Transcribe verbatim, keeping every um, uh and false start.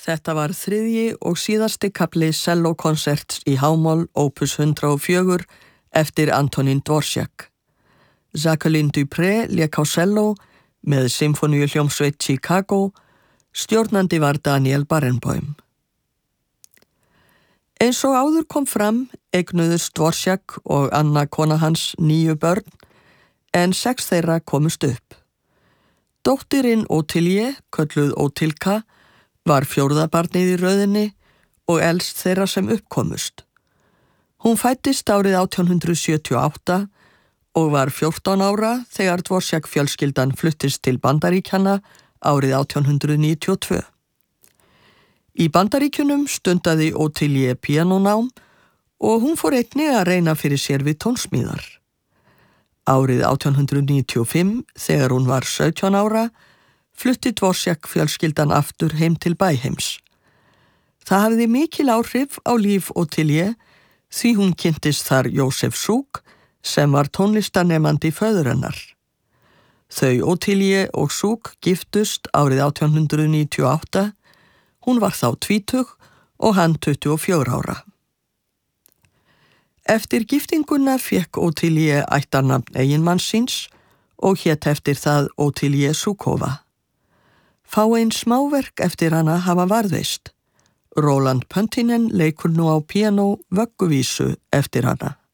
Þetta var þriðji og síðasti kafli sellókonserts í hámál opus hundrað og fjögur eftir Antonín Dvořák. Jacqueline Dupré lék á selló með Sinfóníuhljómsveit Chicago, stjórnandi var Daniel Barenboim. Eins og áður kom fram eignuðust Dvořák og Anna kona hans níu börn, en sex þeirra komust upp. Dóttirinn Ottilie, kölluð Otilka, var fjórða barnið í röðinni og elst þeirra sem uppkomust. Hún fæddist árið átján hundrað sjötíu og átta og var fjórtán ára þegar Dvořák fjölskyldan fluttist til Bandaríkjanna árið átján hundrað níutíu og tvö. Í Bandaríkjunum stundaði Ottilie píanónám og hún fór einnig að reyna fyrir sér við tónsmíðar. Árið átján hundrað níutíu og fimm, þegar hún var sautján ára, flutti Dvořák fjölskyldan aftur heim til bæheims. Það hafði mikil áhrif á líf Ottilie því hún kynntist þar Jósef Suk sem var tónlistarnemandi föður hennar. Þau Ottilie og Suk giftust árið átján hundrað níutíu og átta, hún var þá tvítug og hann tuttugu og fjögurra ára. Eftir giftinguna fékk Ottilie ættarnafn eiginmanns síns og hét eftir það Ottilie Sukova. Fáein smáverk eftir hana hafa varðveist. Roland Pöntinen leikur nú á píanó vögguvísu eftir hana.